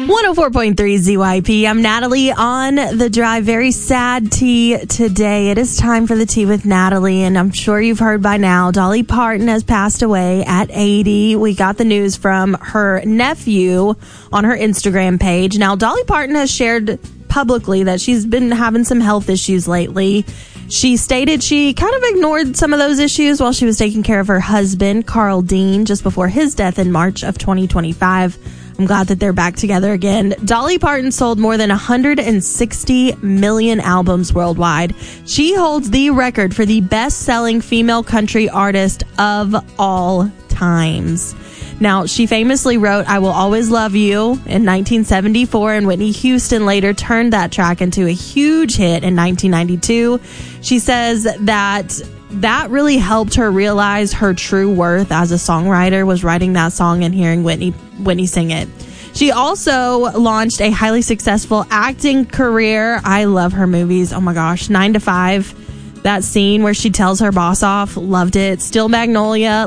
104.3 ZYP. I'm Natalie on the drive. Very sad tea today. It is time for the tea with Natalie, and I'm sure you've heard by now, Dolly Parton has passed away at 80. We got the news from her nephew on her Instagram page. Now, Dolly Parton has shared publicly that she's been having some health issues lately. She stated she kind of ignored some of those issues while she was taking care of her husband, Carl Dean, just before his death in March of 2025. I'm glad that they're back together again. Dolly Parton sold more than 160 million albums worldwide. She holds the record for the best-selling female country artist of all times. Now, she famously wrote I Will Always Love You in 1974, and Whitney Houston later turned that track into a huge hit in 1992. She says that really helped her realize her true worth as a songwriter, was writing that song and hearing Whitney sing it. She also launched a highly successful acting career. I love her movies. Oh my gosh, 9 to 5. That scene where she tells her boss off, loved it. Still Magnolia,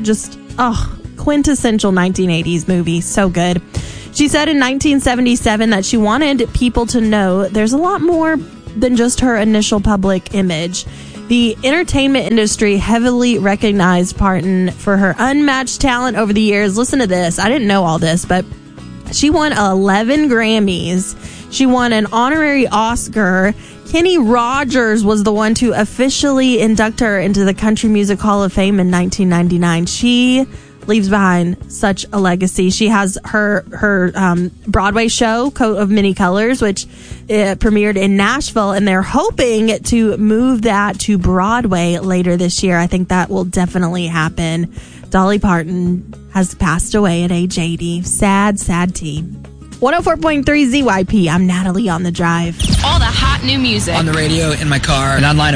quintessential 1980s movie. So good. She said in 1977 that she wanted people to know there's a lot more than just her initial public image. The entertainment industry heavily recognized Parton for her unmatched talent over the years. Listen to this. I didn't know all this, but she won 11 Grammys. She won an honorary Oscar. Kenny Rogers was the one to officially induct her into the Country Music Hall of Fame in 1999. She leaves behind such a legacy. She has her Broadway show, Coat of Many Colors, which premiered in Nashville, and they're hoping to move that to Broadway later this year. I think that will definitely happen. Dolly Parton has passed away at age 80. Sad, sad tea. 104.3 ZYP. I'm Natalie on the drive. All the hot new music on the radio, in my car, and online